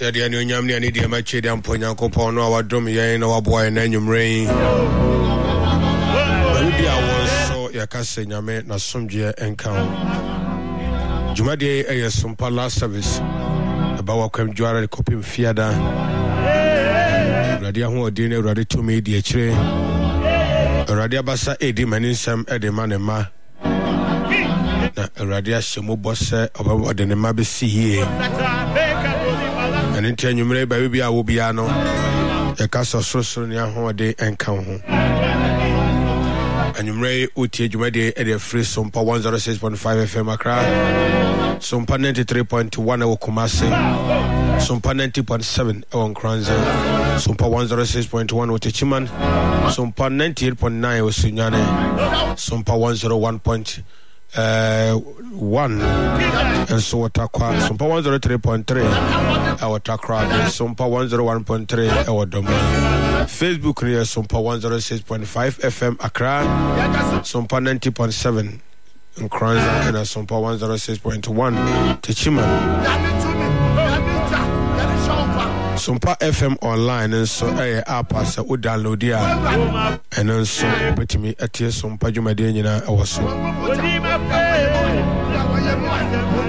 Nadia Nyam ni ani dia mache dia mponya kopon no awadom yen na waboa na nwumren bia wonso yakase nyame na somdwe enka Jumade Sumpa last service about kwam juara kopim fiada Radia ho odi na Radi to me di akire Radia basa edi maninsam edi manema na Radia shemo bosse oba de ne ma be siye and ntia nwumre ba bia wo bia no yakasa sorosoro ne ho de enka ho Anumre utie Jumade edi free Sumpa 106.5 FM Accra Sumpa 93.1 ewo Kumasi Sumpa 90.7 ewo Nkranza Sumpa 106.1 ewo Techiman Sumpa 98.9 ewo Sunyane Sumpa 101.1 enso watakwa Sumpa 103.3 ewo Takra Sumpa 101.3 ewo Doma Facebook near Sumpa 106.5 FM Accra Sumpa 90.7 Nkranza and Sumpa 106.1 Techiman Sumpa FM online and so app as we download ya and so betimi atie Sumpa Jumade nyina awoso